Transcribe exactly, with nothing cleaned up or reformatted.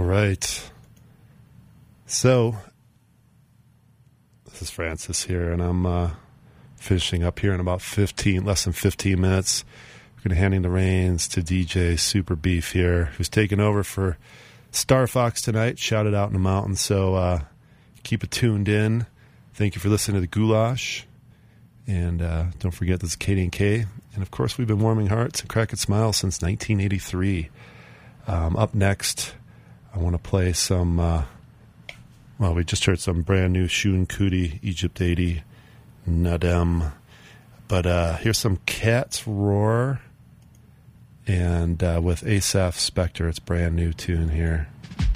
right. So, this is Francis here, and I'm uh, finishing up here in about fifteen, less than fifteen minutes. We're going to handing the reins to D J Super Beef here, who's taking over for Star Fox tonight, shouted out in the mountains. So uh, keep it tuned in. Thank you for listening to the Goulash. And uh, don't forget, this is Katie and K. And, of course, we've been warming hearts and cracking smiles since nineteen eighty-three. Um, up next, I want to play some, uh, well, we just heard some brand new Shun Kuti, Egypt eighty, Nadem. But uh, here's some Cat's Roar. And uh, with Asaph Spectre, it's brand new tune here.